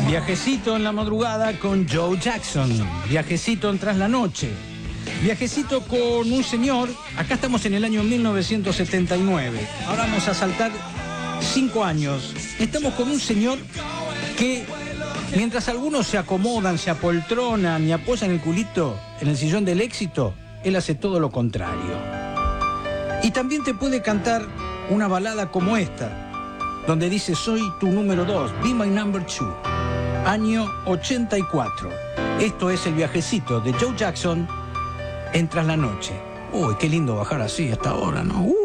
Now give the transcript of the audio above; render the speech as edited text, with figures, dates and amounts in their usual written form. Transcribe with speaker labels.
Speaker 1: Viajecito en la madrugada con Joe Jackson. Viajecito en Tras la Noche. Viajecito con un señor. Acá estamos en el año 1979. Ahora vamos a saltar 5 años. Estamos con un señor que, mientras algunos se acomodan, se apoltronan y apoyan el culito en el sillón del éxito, él hace todo lo contrario. Y también te puede cantar una balada como esta, donde dice: soy tu número 2, be my number 2. Año 84. Esto es el viajecito de Joe Jackson en Tras la Noche. Uy, qué lindo bajar así hasta ahora, ¿no?